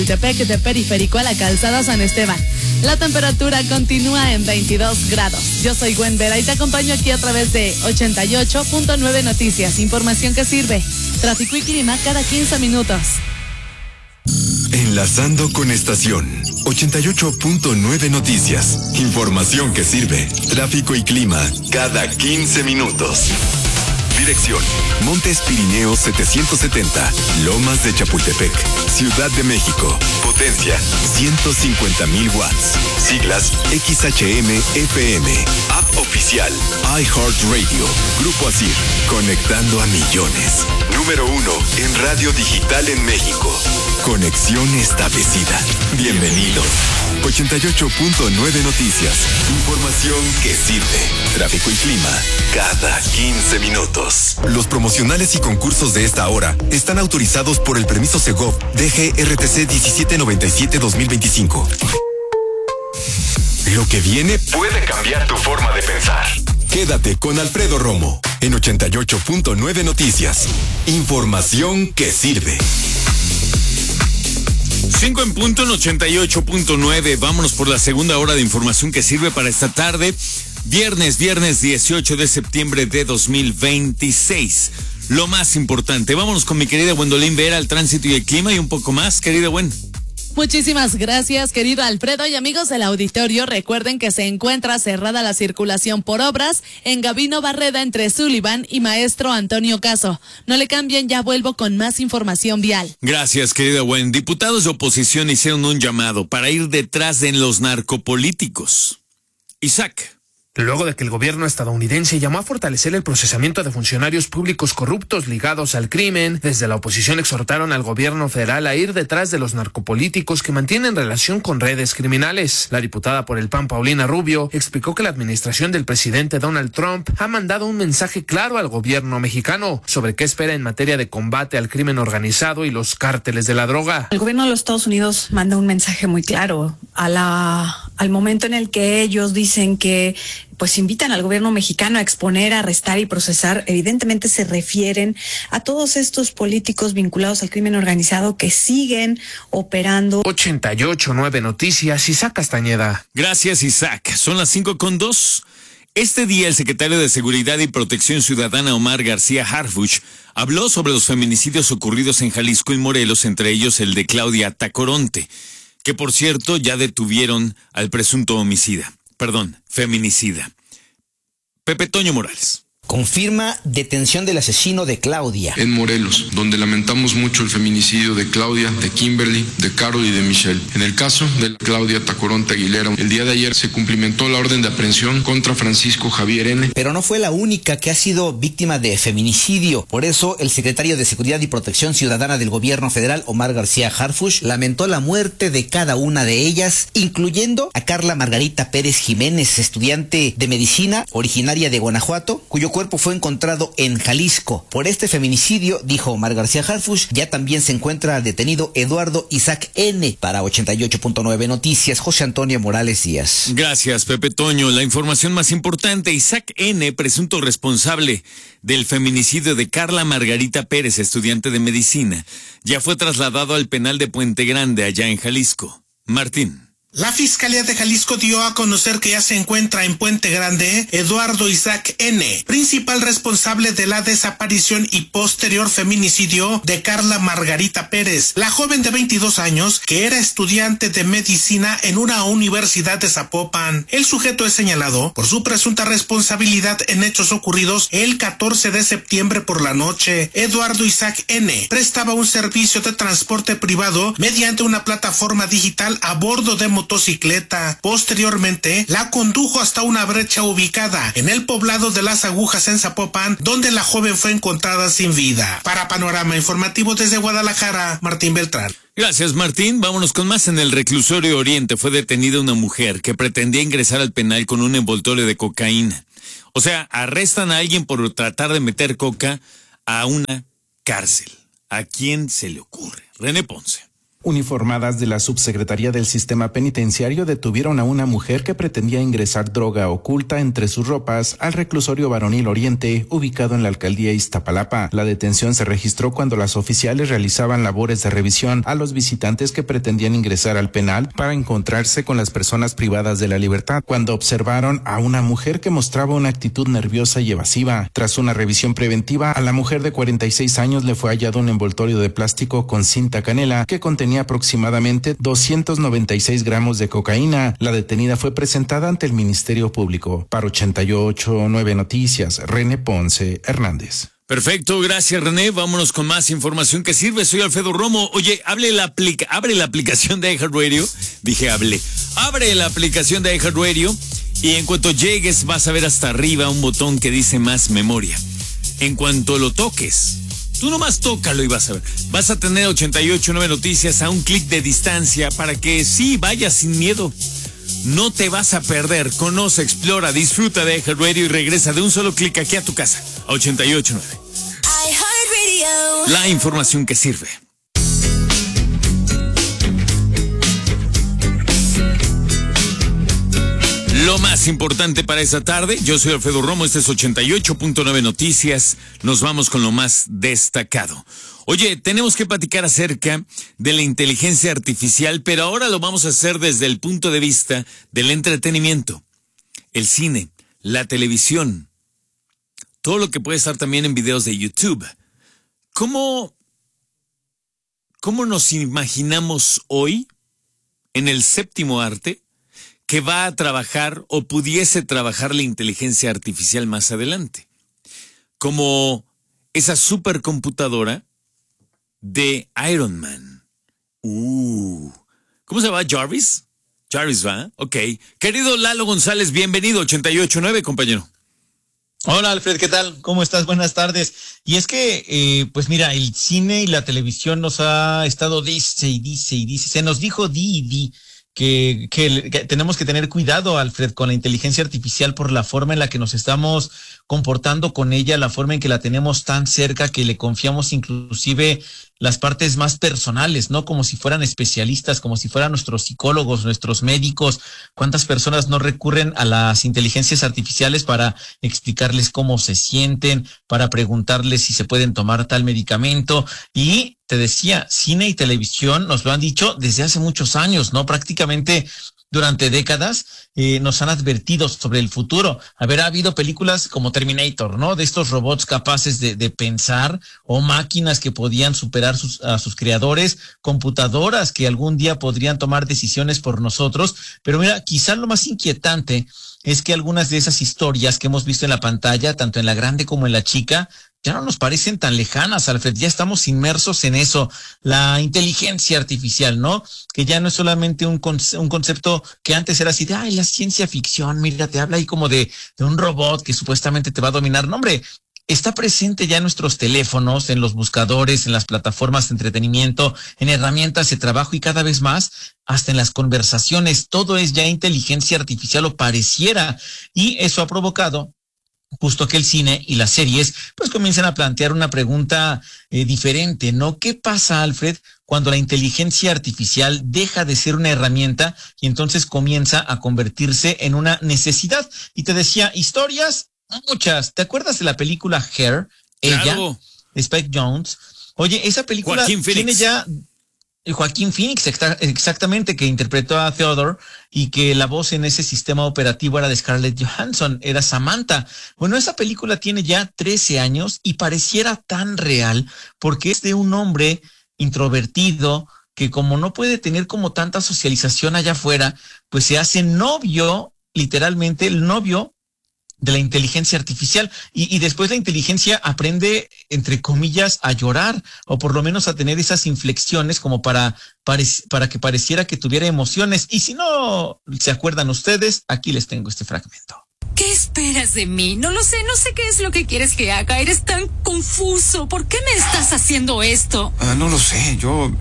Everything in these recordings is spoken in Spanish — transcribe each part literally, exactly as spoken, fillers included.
Chapultepec de Periférico a la Calzada San Esteban. La temperatura continúa en veintidós grados. Yo soy Gwen Vera y te acompaño aquí a través de ochenta y ocho punto nueve Noticias. Información que sirve. Tráfico y clima cada quince minutos. Enlazando con estación ochenta y ocho punto nueve Noticias. Información que sirve. Tráfico y clima cada quince minutos. Dirección: Montes Pirineos setecientos setenta, Lomas de Chapultepec, Ciudad de México. Potencia ciento cincuenta mil watts. Siglas X H M F M. App oficial iHeartRadio. Grupo Asir, conectando a millones. Número uno en radio digital en México. Conexión establecida. Bienvenidos. ochenta y ocho punto nueve Noticias. Información que sirve. Tráfico y clima cada quince minutos. Los promocionales y concursos de esta hora están autorizados por el permiso Segov D G R T C diecisiete noventa y siete dos mil veinticinco. Lo que viene puede cambiar tu forma de pensar. Quédate con Alfredo Romo en ochenta y ocho punto nueve Noticias. Información que sirve. Cinco en punto en ochenta y ocho punto nueve. Vámonos por la segunda hora de información que sirve para esta tarde. Viernes, viernes dieciocho de septiembre de dos mil veintiséis. Lo más importante. Vámonos con mi querida Gwendolyn Vera, el tránsito y el clima y un poco más, querida Gwen. Muchísimas gracias, querido Alfredo, y amigos del auditorio, recuerden que se encuentra cerrada la circulación por obras en Gabino Barreda entre Sullivan y Maestro Antonio Caso. No le cambien, ya vuelvo con más información vial. Gracias, querida Gwen. Diputados de oposición hicieron un llamado para ir detrás de los narcopolíticos. Isaac. Luego de que el gobierno estadounidense llamó a fortalecer el procesamiento de funcionarios públicos corruptos ligados al crimen, desde la oposición exhortaron al gobierno federal a ir detrás de los narcopolíticos que mantienen relación con redes criminales. La diputada por el P A N, Paulina Rubio, explicó que la administración del presidente Donald Trump ha mandado un mensaje claro al gobierno mexicano sobre qué espera en materia de combate al crimen organizado y los cárteles de la droga. El gobierno de los Estados Unidos manda un mensaje muy claro a la, al momento en el que ellos dicen que pues invitan al gobierno mexicano a exponer, arrestar y procesar. Evidentemente se refieren a todos estos políticos vinculados al crimen organizado que siguen operando. ochenta y ocho punto nueve Noticias, Isaac Castañeda. Gracias, Isaac. Son las cinco con dos. Este día el secretario de Seguridad y Protección Ciudadana, Omar García Harfuch, habló sobre los feminicidios ocurridos en Jalisco y Morelos, entre ellos el de Claudia Tacoronte, que por cierto ya detuvieron al presunto homicida. Perdón, feminicida. Pepe Toño Morales. Confirma detención del asesino de Claudia. En Morelos, donde lamentamos mucho el feminicidio de Claudia, de Kimberly, de Carol y de Michelle. En el caso de Claudia Tacoronte Aguilera, el día de ayer se cumplimentó la orden de aprehensión contra Francisco Javier N. Pero no fue la única que ha sido víctima de feminicidio. Por eso, el secretario de Seguridad y Protección Ciudadana del Gobierno Federal, Omar García Harfuch, lamentó la muerte de cada una de ellas, incluyendo a Carla Margarita Pérez Jiménez, estudiante de medicina, originaria de Guanajuato, cuyo cuerpo fue encontrado en Jalisco. Por este feminicidio, dijo Omar García Harfuch, ya también se encuentra detenido Eduardo Isaac N. Para ochenta y ocho punto nueve Noticias, José Antonio Morales Díaz. Gracias, Pepe Toño. La información más importante: Isaac N., presunto responsable del feminicidio de Carla Margarita Pérez, estudiante de medicina, ya fue trasladado al penal de Puente Grande, allá en Jalisco. Martín. La Fiscalía de Jalisco dio a conocer que ya se encuentra en Puente Grande Eduardo Isaac N., principal responsable de la desaparición y posterior feminicidio de Carla Margarita Pérez, la joven de veintidós años que era estudiante de medicina en una universidad de Zapopan. El sujeto es señalado por su presunta responsabilidad en hechos ocurridos el catorce de septiembre por la noche. Eduardo Isaac N. prestaba un servicio de transporte privado mediante una plataforma digital a bordo de motocicleta. Posteriormente, la condujo hasta una brecha ubicada en el poblado de Las Agujas en Zapopan, donde la joven fue encontrada sin vida. Para Panorama Informativo desde Guadalajara, Martín Beltrán. Gracias, Martín. Vámonos con más. En el reclusorio Oriente fue detenida una mujer que pretendía ingresar al penal con un envoltorio de cocaína. O sea, arrestan a alguien por tratar de meter coca a una cárcel. ¿A quién se le ocurre? René Ponce. Uniformadas de la Subsecretaría del Sistema Penitenciario detuvieron a una mujer que pretendía ingresar droga oculta entre sus ropas al reclusorio Varonil Oriente, ubicado en la alcaldía Iztapalapa. La detención se registró cuando las oficiales realizaban labores de revisión a los visitantes que pretendían ingresar al penal para encontrarse con las personas privadas de la libertad, cuando observaron a una mujer que mostraba una actitud nerviosa y evasiva. Tras una revisión preventiva, a la mujer de cuarenta y seis años le fue hallado un envoltorio de plástico con cinta canela que contenía aproximadamente doscientos noventa y seis gramos de cocaína. La detenida fue presentada ante el Ministerio Público. Para ochenta y ocho punto nueve Noticias, René Ponce Hernández. Perfecto, gracias René. Vámonos con más información que sirve. Soy Alfredo Romo. Oye, hable la aplica- abre la aplicación de iHeartRadio. Dije hable. Abre la aplicación de iHeartRadio y en cuanto llegues vas a ver hasta arriba un botón que dice más memoria. En cuanto lo toques, tú nomás tócalo y vas a ver. Vas a tener ochenta y ocho punto nueve Noticias a un clic de distancia para que sí vayas sin miedo. No te vas a perder. Conoce, explora, disfruta de iHeartRadio y regresa de un solo clic aquí a tu casa. A ochenta y ocho punto nueve. iHeartRadio. La información que sirve. Lo más importante para esta tarde, yo soy Alfredo Romo, este es ochenta y ocho punto nueve Noticias, nos vamos con lo más destacado. Oye, tenemos que platicar acerca de la inteligencia artificial, pero ahora lo vamos a hacer desde el punto de vista del entretenimiento, el cine, la televisión, todo lo que puede estar también en videos de YouTube. ¿Cómo, cómo nos imaginamos hoy, en el séptimo arte, que va a trabajar o pudiese trabajar la inteligencia artificial más adelante? Como esa supercomputadora de Iron Man. Uh, ¿Cómo se llama? ¿Jarvis? Jarvis, ¿va? Ok. Querido Lalo González, bienvenido, ochenta y ocho punto nueve, compañero. Hola, Alfred, ¿qué tal? ¿Cómo estás? Buenas tardes. Y es que, eh, pues mira, el cine y la televisión nos ha estado dice y dice y dice, se nos dijo di y di. Que, que, que tenemos que tener cuidado, Alfred, con la inteligencia artificial por la forma en la que nos estamos comportando con ella, la forma en que la tenemos tan cerca que le confiamos inclusive las partes más personales, ¿no? Como si fueran especialistas, como si fueran nuestros psicólogos, nuestros médicos. ¿Cuántas personas no recurren a las inteligencias artificiales para explicarles cómo se sienten, para preguntarles si se pueden tomar tal medicamento? Y te decía, cine y televisión nos lo han dicho desde hace muchos años, ¿no? Prácticamente durante décadas eh, nos han advertido sobre el futuro. A ver, ha habido películas como Terminator, ¿no? De estos robots capaces de, de pensar, o máquinas que podían superar sus, a sus creadores, computadoras que algún día podrían tomar decisiones por nosotros. Pero mira, quizás lo más inquietante es que algunas de esas historias que hemos visto en la pantalla, tanto en la grande como en la chica, ya no nos parecen tan lejanas, Alfred, ya estamos inmersos en eso, la inteligencia artificial, ¿no? Que ya no es solamente un, conce- un concepto que antes era así de, ay, la ciencia ficción, mira, te habla ahí como de, de un robot que supuestamente te va a dominar. No, hombre, está presente ya en nuestros teléfonos, en los buscadores, en las plataformas de entretenimiento, en herramientas de trabajo y cada vez más, hasta en las conversaciones. Todo es ya inteligencia artificial o pareciera, y eso ha provocado justo que el cine y las series pues comienzan a plantear una pregunta eh, diferente, ¿no? ¿Qué pasa, Alfred, cuando la inteligencia artificial deja de ser una herramienta y entonces comienza a convertirse en una necesidad? Y te decía, historias, muchas. ¿Te acuerdas de la película Hair? Ella, Claro. de Spike Jonze. Oye, esa película Joaquín tiene Phoenix. ya... Joaquín Phoenix, exa- exactamente, que interpretó a Theodore, y que la voz en ese sistema operativo era de Scarlett Johansson, era Samantha. Bueno, esa película tiene ya trece años y pareciera tan real porque es de un hombre introvertido que, como no puede tener como tanta socialización allá afuera, pues se hace novio, literalmente el novio de la inteligencia artificial, y, y después la inteligencia aprende, entre comillas, a llorar, o por lo menos a tener esas inflexiones como para, para, para que pareciera que tuviera emociones. Y si no se acuerdan ustedes, aquí les tengo este fragmento. ¿Qué esperas de mí? No lo sé, no sé qué es lo que quieres que haga. Eres tan confuso. ¿Por qué me estás haciendo esto? Ah, no lo sé, yo...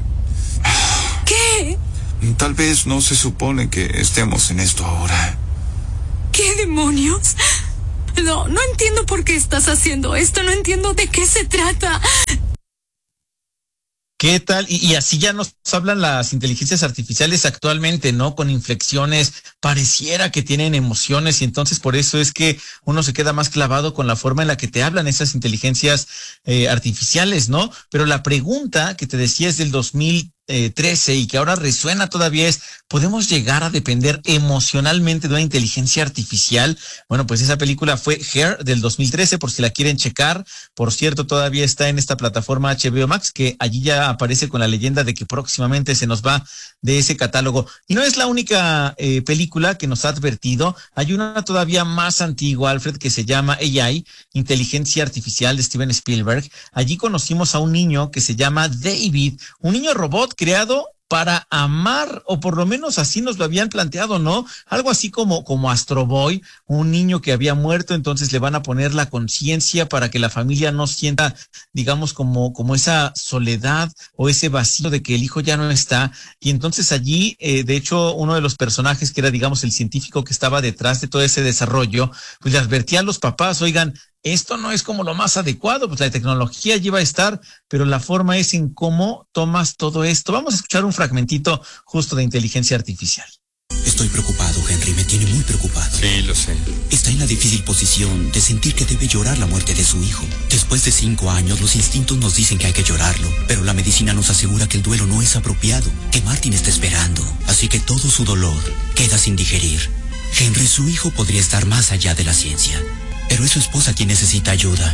¿Qué? Tal vez no se supone que estemos en esto ahora. ¿Qué demonios? No, no entiendo por qué estás haciendo esto. No entiendo de qué se trata. ¿Qué tal? Y, y así ya nos hablan las inteligencias artificiales actualmente, ¿no? Con inflexiones, pareciera que tienen emociones y entonces por eso es que uno se queda más clavado con la forma en la que te hablan esas inteligencias eh, artificiales, ¿no? Pero la pregunta que te decía es del dos mil trece y que ahora resuena todavía es, ¿podemos llegar a depender emocionalmente de una inteligencia artificial? Bueno, pues esa película fue Hair del dos mil trece, por si la quieren checar. Por cierto, todavía está en esta plataforma H B O Max, que allí ya aparece con la leyenda de que próximamente se nos va de ese catálogo. Y no es la única eh, película que nos ha advertido. Hay una todavía más antigua, Alfred, que se llama A I, Inteligencia Artificial, de Steven Spielberg. Allí conocimos a un niño que se llama David, un niño robot creado para amar, o por lo menos así nos lo habían planteado, ¿no? Algo así como, como Astro Boy, un niño que había muerto, entonces le van a poner la conciencia para que la familia no sienta, digamos, como, como esa soledad o ese vacío de que el hijo ya no está. Y entonces allí, eh, de hecho, uno de los personajes que era, digamos, el científico que estaba detrás de todo ese desarrollo, pues le advertía a los papás, oigan, esto no es como lo más adecuado, pues la tecnología allí va a estar, pero la forma es en cómo tomas todo esto. Vamos a escuchar un fragmentito justo de inteligencia artificial. Estoy preocupado, Henry, me tiene muy preocupado. Sí, lo sé. Está en la difícil posición de sentir que debe llorar la muerte de su hijo. Después de cinco años, los instintos nos dicen que hay que llorarlo, pero la medicina nos asegura que el duelo no es apropiado, que Martin está esperando, así que todo su dolor queda sin digerir. Henry, su hijo podría estar más allá de la ciencia, pero es su esposa quien necesita ayuda.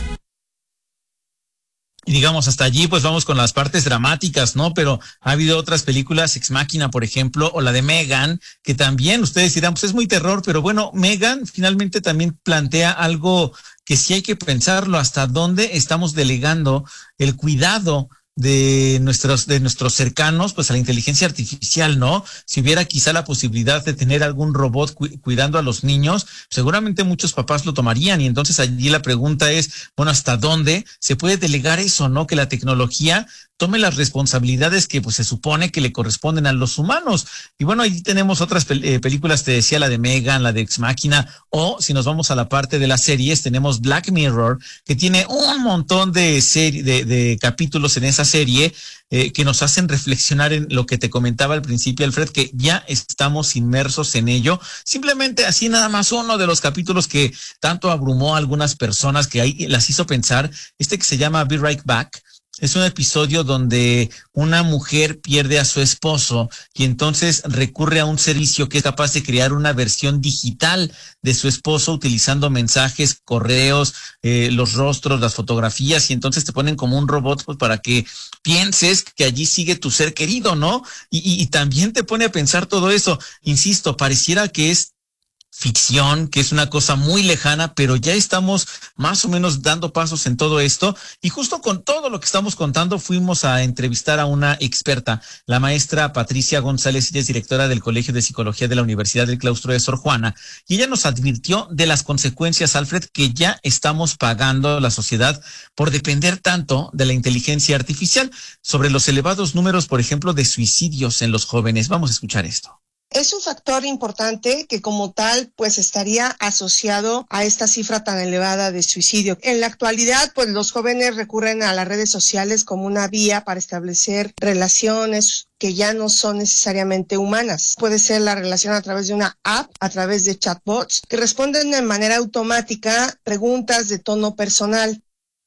Y digamos, hasta allí pues vamos con las partes dramáticas, ¿no? Pero ha habido otras películas, Ex Machina, por ejemplo, o la de Megan, que también ustedes dirán, pues es muy terror, pero bueno, Megan finalmente también plantea algo que sí hay que pensarlo, hasta dónde estamos delegando el cuidado de nuestros de nuestros cercanos, pues a la inteligencia artificial, ¿no? Si hubiera quizá la posibilidad de tener algún robot cu cuidando a los niños, seguramente muchos papás lo tomarían, y entonces allí la pregunta es, bueno, ¿hasta dónde se puede delegar eso, no? Que la tecnología tome las responsabilidades que pues se supone que le corresponden a los humanos. Y bueno, ahí tenemos otras pel eh, películas, te decía, la de Megan, la de Ex Machina, o si nos vamos a la parte de las series, tenemos Black Mirror, que tiene un montón de, de, de capítulos en esa serie eh, que nos hacen reflexionar en lo que te comentaba al principio, Alfred, que ya estamos inmersos en ello. Simplemente así nada más uno de los capítulos que tanto abrumó a algunas personas, que ahí las hizo pensar, este que se llama Be Right Back. Es un episodio donde una mujer pierde a su esposo y entonces recurre a un servicio que es capaz de crear una versión digital de su esposo utilizando mensajes, correos, eh, los rostros, las fotografías, y entonces te ponen como un robot pues, para que pienses que allí sigue tu ser querido, ¿no? Y, y, y también te pone a pensar todo eso. Insisto, pareciera que es ficción, que es una cosa muy lejana, pero ya estamos más o menos dando pasos en todo esto, y justo con todo lo que estamos contando fuimos a entrevistar a una experta, la maestra Patricia González. Ella es directora del Colegio de Psicología de la Universidad del Claustro de Sor Juana, y ella nos advirtió de las consecuencias, Alfred, que ya estamos pagando la sociedad por depender tanto de la inteligencia artificial, sobre los elevados números, por ejemplo, de suicidios en los jóvenes. Vamos a escuchar esto. Es un factor importante que como tal pues estaría asociado a esta cifra tan elevada de suicidio. En la actualidad pues los jóvenes recurren a las redes sociales como una vía para establecer relaciones que ya no son necesariamente humanas. Puede ser la relación a través de una app, a través de chatbots que responden de manera automática preguntas de tono personal.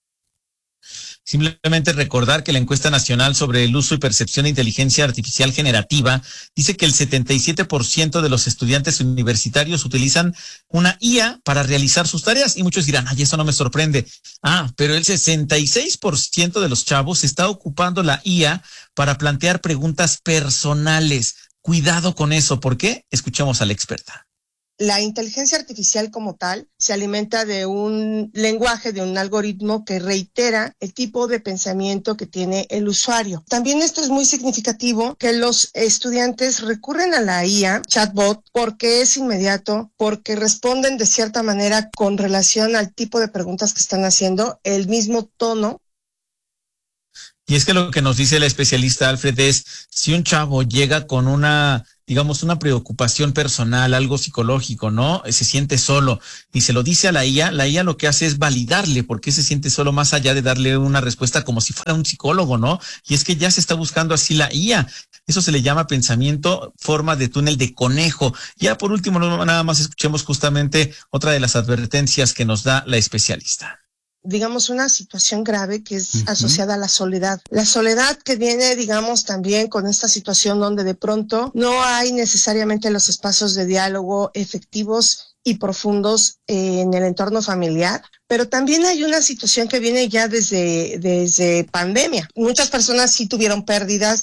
Simplemente recordar que la encuesta nacional sobre el uso y percepción de inteligencia artificial generativa dice que el setenta y siete por ciento de los estudiantes universitarios utilizan una I A para realizar sus tareas, y muchos dirán, ay, eso no me sorprende. Ah, pero el sesenta y seis por ciento de los chavos está ocupando la I A para plantear preguntas personales. Cuidado con eso. ¿Por qué? Escuchemos a la experta. La inteligencia artificial como tal se alimenta de un lenguaje, de un algoritmo que reitera el tipo de pensamiento que tiene el usuario. También esto es muy significativo, que los estudiantes recurren a la I A, chatbot, porque es inmediato, porque responden de cierta manera con relación al tipo de preguntas que están haciendo, el mismo tono. Y es que lo que nos dice la especialista, Alfred, es si un chavo llega con una digamos, una preocupación personal, algo psicológico, ¿no? Se siente solo y se lo dice a la I A, la I A lo que hace es validarle por qué se siente solo, más allá de darle una respuesta como si fuera un psicólogo, ¿no? Y es que ya se está buscando así la I A. Eso se le llama pensamiento, forma de túnel de conejo. Ya por último, no, nada más escuchemos justamente otra de las advertencias que nos da la especialista. Digamos, una situación grave que es uh-huh. asociada a la soledad. La soledad que viene, digamos, también con esta situación donde de pronto no hay necesariamente los espacios de diálogo efectivos y profundos eh, en el entorno familiar, pero también hay una situación que viene ya desde, desde pandemia. Muchas personas sí tuvieron pérdidas.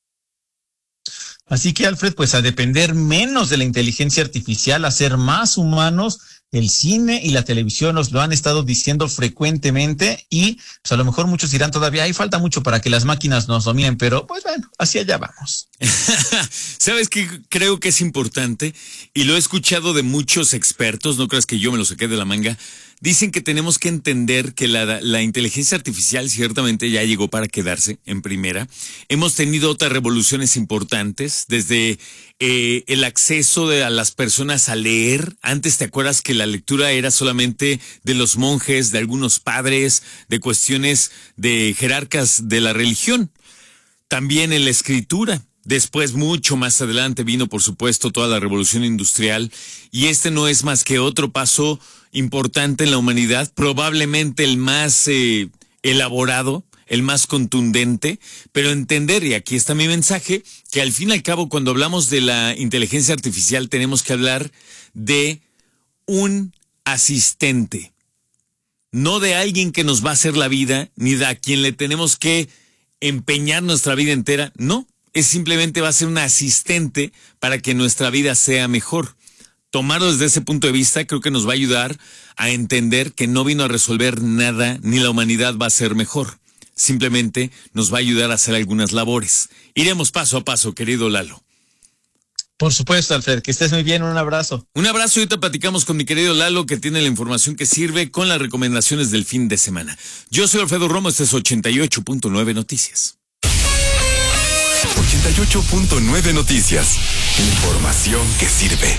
Así que, Alfred, pues a depender menos de la inteligencia artificial, a ser más humanos. El cine y la televisión nos lo han estado diciendo frecuentemente y pues a lo mejor muchos dirán todavía, hay falta mucho para que las máquinas nos dominen, pero pues bueno, hacia allá vamos. ¿Sabes qué? Creo que es importante y lo he escuchado de muchos expertos, no creas que yo me lo saqué de la manga. Dicen que tenemos que entender que la, la inteligencia artificial ciertamente ya llegó para quedarse en primera. Hemos tenido otras revoluciones importantes, desde eh, el acceso de, a las personas a leer. Antes, ¿te acuerdas que la lectura era solamente de los monjes, de algunos padres, de cuestiones de jerarcas de la religión? También en la escritura. Después, mucho más adelante, vino, por supuesto, toda la revolución industrial. Y este no es más que otro paso importante en la humanidad, probablemente el más eh, elaborado, el más contundente, pero entender, y aquí está mi mensaje, que al fin y al cabo, cuando hablamos de la inteligencia artificial, tenemos que hablar de un asistente, no de alguien que nos va a hacer la vida, ni de a quien le tenemos que empeñar nuestra vida entera, no. Es simplemente va a ser un asistente para que nuestra vida sea mejor. Tomarlo desde ese punto de vista creo que nos va a ayudar a entender que no vino a resolver nada, ni la humanidad va a ser mejor. Simplemente nos va a ayudar a hacer algunas labores. Iremos paso a paso, querido Lalo. Por supuesto, Alfred, que estés muy bien, un abrazo. Un abrazo y ahorita platicamos con mi querido Lalo, que tiene la información que sirve con las recomendaciones del fin de semana. Yo soy Alfredo Romo, este es ochenta y ocho punto nueve Noticias. ochenta y ocho punto nueve Noticias. Información que sirve.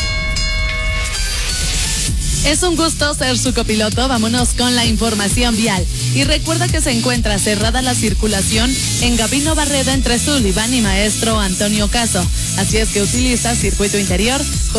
Es un gusto ser su copiloto. Vámonos con la información vial. Y recuerda que se encuentra cerrada la circulación en Gabino Barreda entre Sullivan y Maestro Antonio Caso. Así es que utiliza circuito interior